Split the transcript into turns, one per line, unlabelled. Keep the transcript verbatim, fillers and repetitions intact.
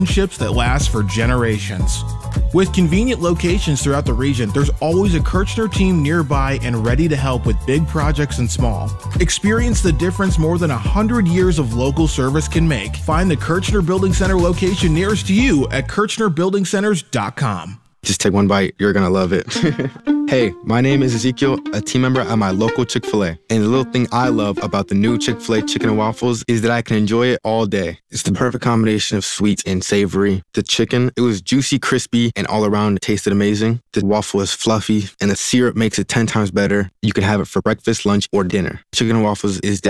Ships that last for generations. With convenient locations throughout the region, there's always a Kirchner team nearby and ready to help with big projects and small. Experience the difference more than one hundred years of local service can make. Find the Kirchner Building Center location nearest to you at kirchner building centers dot com.
Just take one bite, you're gonna love it. Hey, my name is Ezekiel, a team member at my local Chick-fil-A. And the little thing I love about the new Chick-fil-A chicken and waffles is that I can enjoy it all day. It's the perfect combination of sweet and savory. The chicken, it was juicy, crispy, and all around it tasted amazing. The waffle is fluffy, and the syrup makes it ten times better. You can have it for breakfast, lunch, or dinner. Chicken and waffles is